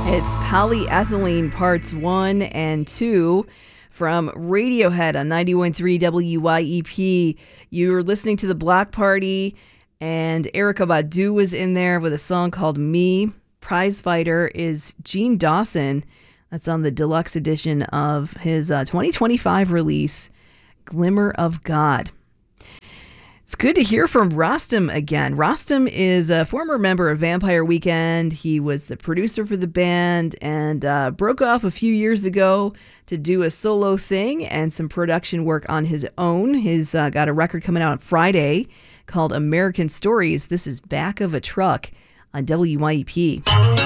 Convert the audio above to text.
It's Polyethylene Parts 1 and 2 from Radiohead on 91.3 WYEP. You were listening to The Block Party, and Erykah Badu was in there with a song called Me. Prize fighter is Gene Dawson. That's on the deluxe edition of his 2025 release, Glimmer of God. It's good to hear from Rostam again. Rostam is a former member of Vampire Weekend. He was the producer for the band and broke off a few years ago to do a solo thing and some production work on his own. He's got a record coming out on Friday called American Stories. This is Back of a Truck on WYEP.